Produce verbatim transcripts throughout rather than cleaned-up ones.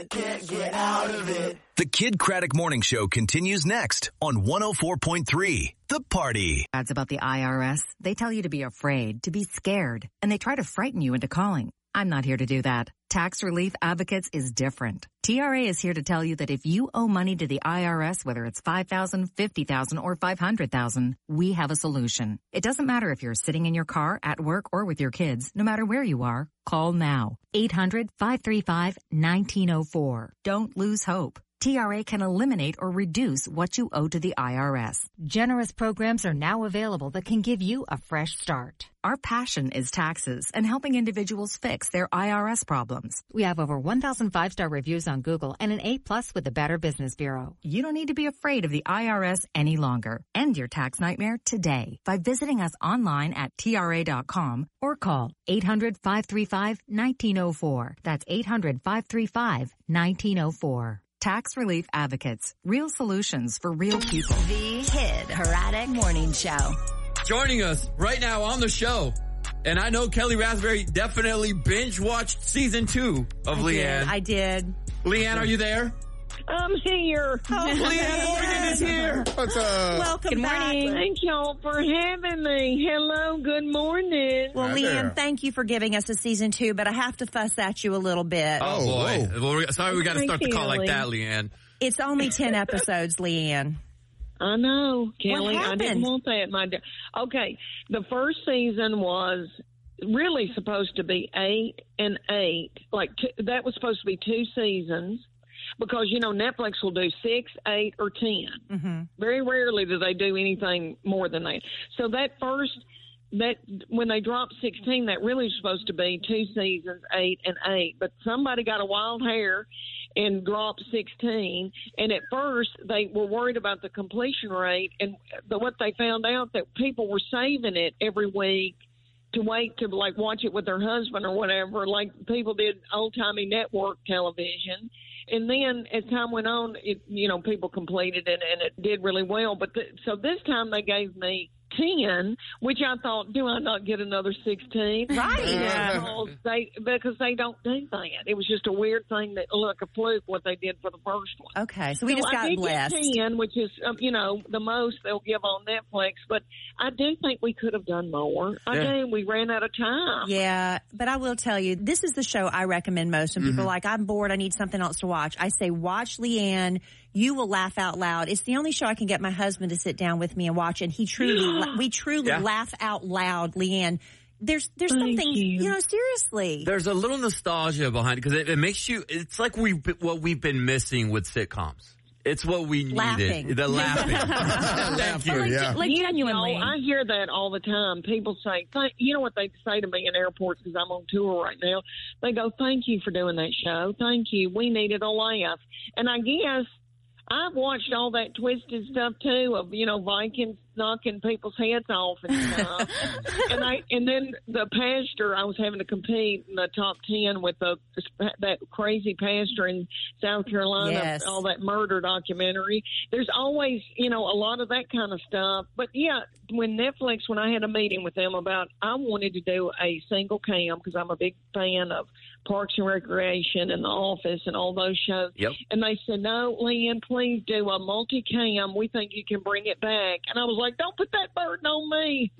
Can't get out of it. The Kid Craddock Morning Show continues next on one oh four point three, The Party. Ads about the I R S. They tell you to be afraid, to be scared, and they try to frighten you into calling. I'm not here to do that. Tax Relief Advocates is different. T R A is here to tell you that if you owe money to the I R S, whether it's five thousand dollars, fifty thousand dollars, or five hundred thousand dollars, we have a solution. It doesn't matter if you're sitting in your car, at work, or with your kids. No matter where you are, call now. eight hundred, five three five, one nine oh four. Don't lose hope. T R A can eliminate or reduce what you owe to the I R S. Generous programs are now available that can give you a fresh start. Our passion is taxes and helping individuals fix their I R S problems. We have over one thousand five-star reviews on Google and an A plus with the Better Business Bureau. You don't need to be afraid of the I R S any longer. End your tax nightmare today by visiting us online at T R A dot com or call eight hundred, five three five, one nine oh four. That's eight hundred, five three five, one nine oh four. Tax Relief Advocates. Real solutions for real people. The Kid Craddock Morning Show. Joining us right now on the show, and I know Kelly Raspberry definitely binge-watched season two of I Leanne. Did, I did. Leanne, are you there? I'm here. Oh, Leanne Morgan is here. What's up? Welcome Good back. morning. Thank y'all for having me. Hello, good morning. Well, Hi Leanne, there. thank you for giving us a season two, but I have to fuss at you a little bit. Oh, boy. Well, we're- sorry we got to Thank start the you, call like Kelly. that, Leanne. It's only ten episodes, Leanne. I know, Kelly. I happened? didn't want that, my dear. Okay, the first season was really supposed to be eight and eight. Like t- that was supposed to be two seasons. Because, you know, Netflix will do six, eight, or ten. Mm-hmm. Very rarely do they do anything more than that. So that first, that when they dropped sixteen, that really was supposed to be two seasons, eight and eight. But somebody got a wild hair and dropped sixteen. And at first, they were worried about the completion rate. And the, what they found out that people were saving it every week to wait to, like, watch it with their husband or whatever, like people did old-timey network television. And then as time went on, it, you know, people completed it and it did really well. But the, so this time they gave me ten, which I thought, do I not get another sixteen? Right. Yeah. Because they, because they don't do that. It was just a weird thing that, look, a fluke what they did for the first one. Okay, so we just I got did blessed. get ten, which is, um, you know, the most they'll give on Netflix. But I do think we could have done more. I Yeah. do. We ran out of time. Yeah, but I will tell you, this is the show I recommend most. When people are like, I'm bored, I need something else to watch. I say, watch Leanne. You will laugh out loud. It's the only show I can get my husband to sit down with me and watch, and he truly, we truly Yeah. laugh out loud, Leanne. There's, there's Thank something, you. you know, seriously. There's a little nostalgia behind it because it, it makes you, it's like we what we've been missing with sitcoms. It's what we needed. Laughing. The laughing. Thank you. Laughter, yeah. Like You genuinely. know, I hear that all the time. People say, thank, you know what they say to me in airports because I'm on tour right now? They go, thank you for doing that show. Thank you. We needed a laugh. And I guess I've watched all that twisted stuff too of, you know, Vikings knocking people's heads off and stuff. and I and then the pastor, I was having to compete in the top ten with the that crazy pastor in South Carolina, Yes. all that murder documentary. There's always, you know, a lot of that kind of stuff. But yeah, when Netflix, when I had a meeting with them about, I wanted to do a single cam because I'm a big fan of Parks and Recreation and The Office and all those shows. Yep. And they said, no, Leanne, please do a multi-cam. We think you can bring it back. And I was like, don't put that burden on me.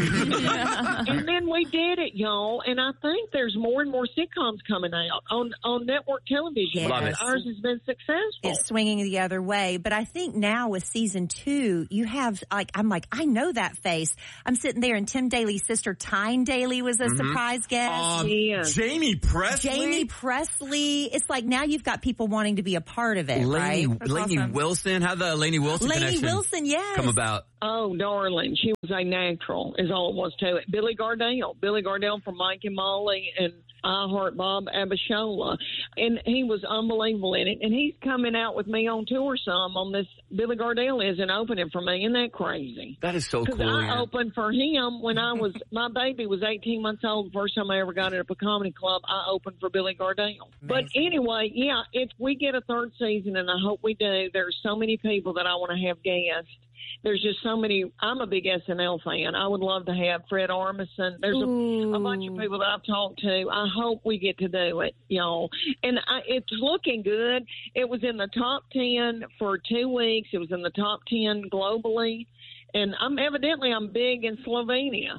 And then we did it, y'all. And I think there's more and more sitcoms coming out on, on network television. Yes. Love because it. Ours has been successful. It's swinging the other way. But I think now with season two, you have, like, I'm like, I know that face. I'm sitting there and Tim Daly's sister, Tyne Daly, was a surprise guest. Um, Yeah. Jamie Presley. Jamie Presley. It's like now you've got people wanting to be a part of it, Lainey, right? That's Lainey awesome. Wilson. How the Lainey Wilson Lainey connection Wilson, yes. come about? Oh, darling. She was a natural, is all it was to it. Billy Gardell. Billy Gardell from Mike and Molly and I Heart Bob Abishola. And he was unbelievable in it. And he's coming out with me on tour some on this. Billy Gardell isn't opening for me. Isn't that crazy? That is so Because cool. I Leanne. opened for him when I was, my baby was eighteen months old. The first time I ever got at a comedy club, I opened for Billy Gardell. But anyway, yeah, if we get a third season, and I hope we do, there's so many people that I want to have guests. there's just so many. I'm a big S N L fan. I would love to have Fred Armisen. There's a, a bunch of people that I've talked to. I hope we get to do it, y'all. And I, it's looking good. It was in the top ten for two weeks. It was in the top ten globally. And I'm evidently I'm big in Slovenia.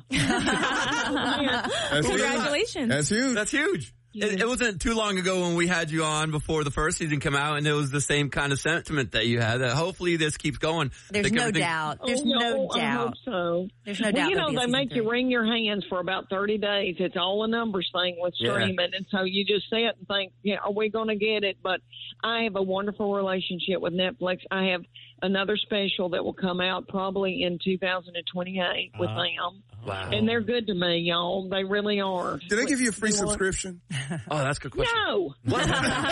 That's Congratulations. That's huge. That's huge. It, it wasn't too long ago when we had you on before the first season came out, and it was the same kind of sentiment that you had. That hopefully this keeps going. There's no doubt. There's oh, no, no doubt. doubt. I hope so. There's no well, doubt. You know, they make three. you wring your hands for about thirty days. It's all a numbers thing with streaming. Yeah. And so you just sit and think, yeah, are we going to get it? But I have a wonderful relationship with Netflix. I have another special that will come out probably in two thousand twenty-eight uh, with them. Wow. And they're good to me, y'all. They really are. Do they give you a free subscription? Oh, that's a good question. No. What?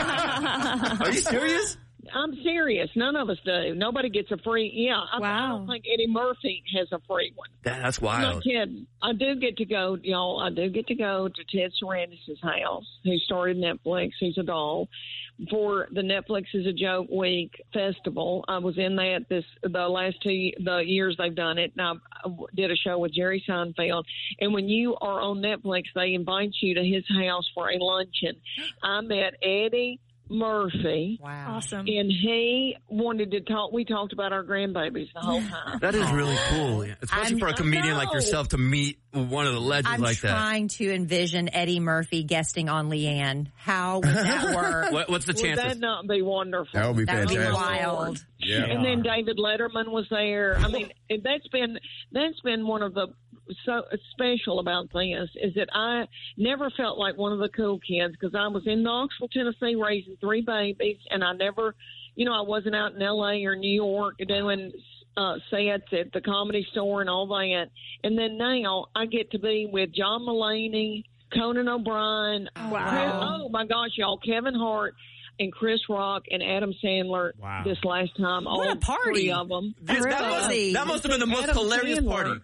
Are you serious? I'm serious. None of us do. Nobody gets a free. Yeah, I, wow. I don't think Eddie Murphy has a free one. That, that's I'm wild. not kidding. I do get to go, y'all. I do get to go to Ted Sarandis' house, who started Netflix. He's a doll. For the Netflix is a Joke Week festival, I was in that this the last two the years they've done it. And I did a show with Jerry Seinfeld. And when you are on Netflix, they invite you to his house for a luncheon. I met Eddie Murphy. Wow. Awesome. And he wanted to talk. We talked about our grandbabies the whole time. That is really cool, especially I'm, for a comedian like yourself to meet one of the legends I'm like that. I'm trying to envision Eddie Murphy guesting on Leanne. How would that work? what, what's the chances? Would that not be wonderful? That would be That would be fantastic. wild. Yeah. And then David Letterman was there. I mean, that's been that's been one of the so special about this is that I never felt like one of the cool kids because I was in Knoxville, Tennessee, raising three babies, and I never, you know, I wasn't out in L A or New York doing uh, sets at the Comedy Store and all that. And then now I get to be with John Mulaney, Conan O'Brien. Wow. Oh my gosh, y'all, Kevin Hart. And Chris Rock and Adam Sandler wow. this last time. What all a party. Three of them. That, that, must, that must have been the most Adam hilarious Sandler. party.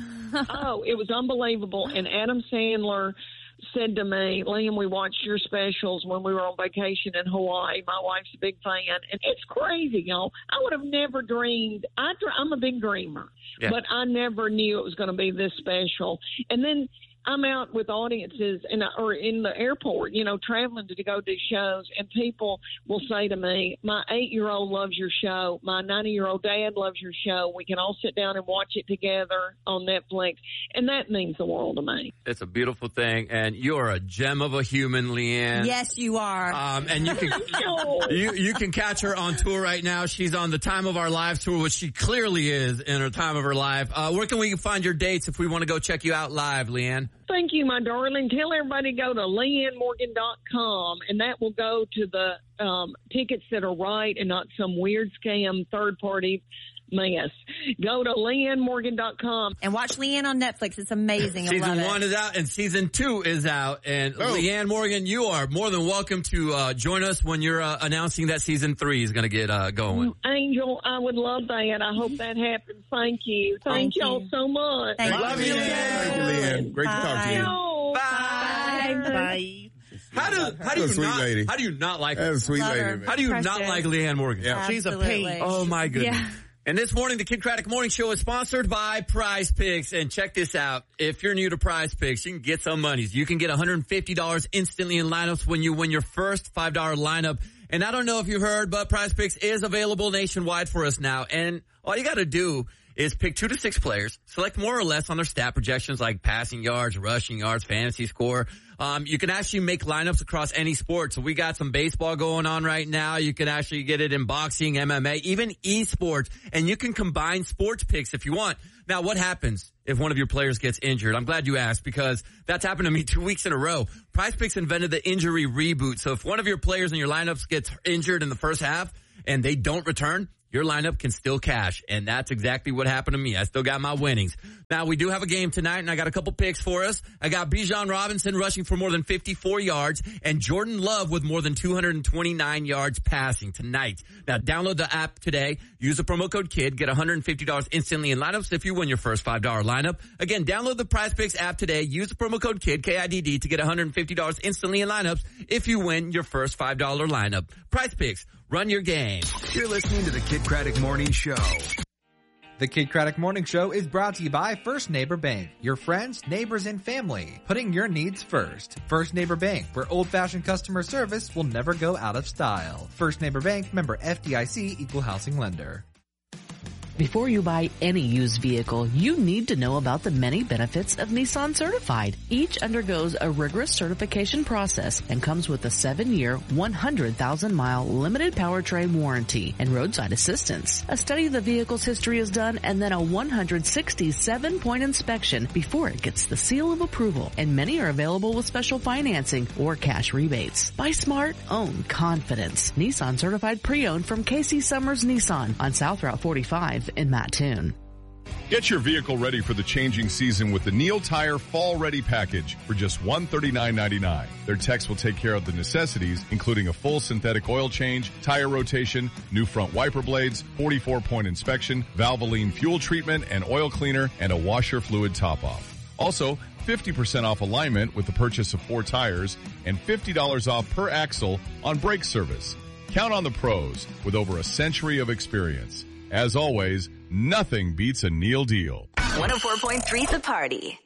Oh, it was unbelievable. And Adam Sandler said to me, Liam, we watched your specials when we were on vacation in Hawaii. My wife's a big fan. And it's crazy, y'all. I would have never dreamed. I, I'm a big dreamer. Yeah. But I never knew it was going to be this special. And then I'm out with audiences in a, or in the airport, you know, traveling to, to go do shows, and people will say to me, my eight-year-old loves your show. My ninety-year-old dad loves your show. We can all sit down and watch it together on Netflix, and that means the world to me. It's a beautiful thing, and you're a gem of a human, Leanne. Yes, you are. Um, and you can you, you can catch her on tour right now. She's on the Time of Our Lives tour, which she clearly is in her time of her life. Uh, where can we find your dates if we want to go check you out live, Leanne? Thank you, my darling. Tell everybody to go to leanne morgan dot com, and that will go to the um, tickets that are right and not some weird scam third-party mess. Go to leanne morgan dot com. And watch Leanne on Netflix. It's amazing. I Season love it. one is out and season two is out. And oh. Leanne Morgan, you are more than welcome to uh, join us when you're uh, announcing that season three is going to get uh, going. Angel, I would love that. I hope that happens. Thank you. Thank, Thank y'all you. so much. Thank Love you, Leanne. Thank you, Leanne. Great Bye. to talk to you. Bye. Bye. How do how do That's you a sweet not lady. how do you not like That's her? a sweet Love lady, her. man. How do you Precious. not like Leanne Morgan? Yeah. She's a Absolutely. pain. Oh my goodness. Yeah. And this morning, the Kid Craddock Morning Show is sponsored by Prize Picks. And check this out. If you're new to Prize Picks, you can get some monies. You can get one hundred fifty dollars instantly in lineups when you win your first five dollar lineup. And I don't know if you heard, but Prize Picks is available nationwide for us now. And all you got to do is pick two to six players, select more or less on their stat projections like passing yards, rushing yards, fantasy score. Um, you can actually make lineups across any sport. So we got some baseball going on right now. You can actually get it in boxing, M M A, even esports, and you can combine sports picks if you want. Now, what happens if one of your players gets injured? I'm glad you asked because that's happened to me two weeks in a row. Prize Picks invented the injury reboot. So if one of your players in your lineups gets injured in the first half and they don't return, your lineup can still cash, and that's exactly what happened to me. I still got my winnings. Now, we do have a game tonight, and I got a couple picks for us. I got Bijan Robinson rushing for more than fifty-four yards, and Jordan Love with more than two hundred twenty-nine yards passing tonight. Now, download the app today. Use the promo code KID. Get one hundred fifty dollars instantly in lineups if you win your first five dollar lineup. Again, download the Prize Picks app today. Use the promo code KID, K I D D, to get one hundred fifty dollars instantly in lineups if you win your first five dollar lineup. Prize Picks. Run your game. You're listening to the Kid Craddock Morning Show. The Kid Craddock Morning Show is brought to you by First Neighbor Bank. Your friends, neighbors, and family. Putting your needs first. First Neighbor Bank, where old-fashioned customer service will never go out of style. First Neighbor Bank, member F D I C, equal housing lender. Before you buy any used vehicle, you need to know about the many benefits of Nissan Certified. Each undergoes a rigorous certification process and comes with a seven-year, one hundred thousand mile limited powertrain warranty and roadside assistance. A study of the vehicle's history is done and then a one hundred sixty-seven point inspection before it gets the seal of approval. And many are available with special financing or cash rebates. Buy smart, own confidence. Nissan Certified Pre-Owned from Casey Summers Nissan on South Route forty-five in Mattoon. Get your vehicle ready for the changing season with the Neil Tire Fall Ready Package for just one hundred thirty-nine ninety-nine. Their techs will take care of the necessities, including a full synthetic oil change, tire rotation, new front wiper blades, forty-four point inspection, Valvoline fuel treatment and oil cleaner, and a washer fluid top-off. Also, fifty percent off alignment with the purchase of four tires and fifty dollars off per axle on brake service. Count on the pros with over a century of experience. As always, nothing beats a Neil deal. one oh four point three The Party.